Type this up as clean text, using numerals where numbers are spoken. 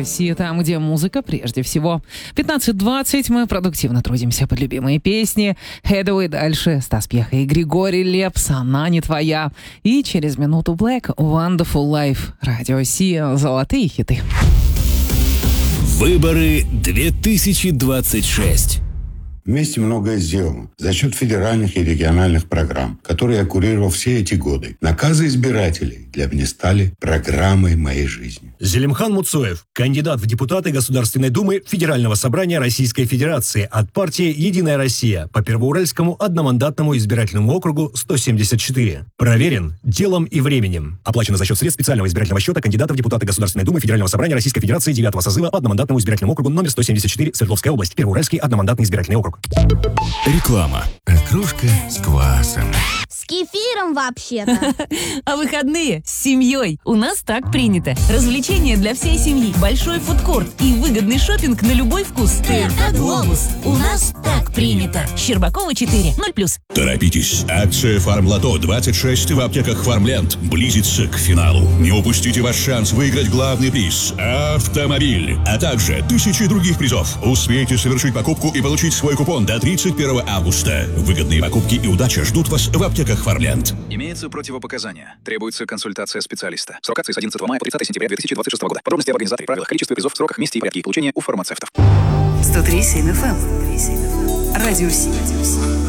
России, там, где музыка прежде всего. 15:20 мы продуктивно трудимся под любимые песни. Headway дальше. Стас Пьеха и Григорий Лепс. Она не твоя. И через минуту Black Wonderful Life. Радио Россия. Золотые хиты. Выборы 2026. Вместе многое сделано за счет федеральных и региональных программ, которые я курировал все эти годы. Наказы избирателей для меня стали программой моей жизни. Зелимхан Муцоев, кандидат в депутаты Государственной Думы Федерального собрания Российской Федерации от партии «Единая Россия» по Первоуральскому одномандатному избирательному округу 174. Проверен делом и временем. Оплачено за счет средств специального избирательного счета кандидата в депутаты Государственной Думы Федерального собрания Российской Федерации 9-го созыва по одномандатному избирательному округу номер 174, Свердловская область, Первоуральский одномандатный избирательный округ. Реклама. Окрошка с квасом. С кефиром вообще-то. А выходные с семьей. У нас так принято. Развлечения для всей семьи, большой фудкорт и выгодный шопинг на любой вкус. ТРК «Глобус». У нас так принято. Щербакова 4, 0+. Торопитесь. Акция «Фармлото 26» в аптеках «Фармленд» близится к финалу. Не упустите ваш шанс выиграть главный приз – автомобиль, а также тысячи других призов. Успейте совершить покупку и получить свой купон до 31 августа. Выгодные покупки и удача ждут вас в аптеках «Фармленд». Имеются противопоказания. Требуется консультация специалиста. Срок акции с 11 мая по 30 сентября 2026 года. Подробности об организаторе, правилах, количестве призов, сроках, месте и порядке их получения у фармацевтов. 103.7 FM. Радио России.